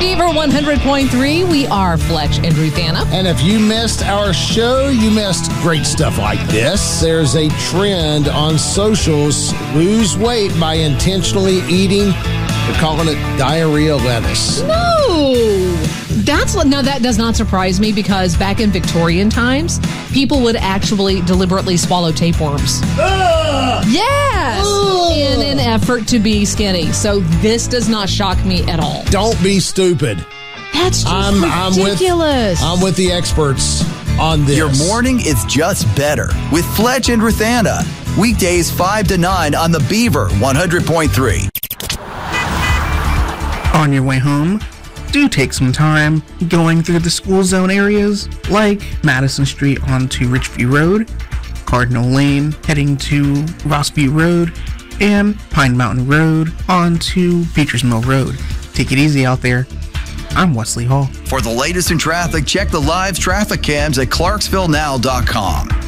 Beaver 100.3, we are Fletch and Ruthanna. And if you missed our show, you missed great stuff like this. There's a trend on socials, lose weight by intentionally eating, they're calling it diarrhea lettuce. No! Now that does not surprise me because back in Victorian times, people would actually deliberately swallow tapeworms. Yes! In an effort to be skinny. So this does not shock me at all. Don't be stupid. That's just ridiculous. I'm with the experts on this. Your morning is just better with Fletch and Ruthanna. Weekdays 5 to 9 on the Beaver 100.3. On your way home, do take some time going through the school zone areas like Madison Street onto Richview Road, Cardinal Lane heading to Rossview Road, and Pine Mountain Road onto Peters Mill Road. Take it easy out there. I'm Wesley Hall. For the latest in traffic, check the live traffic cams at ClarksvilleNow.com.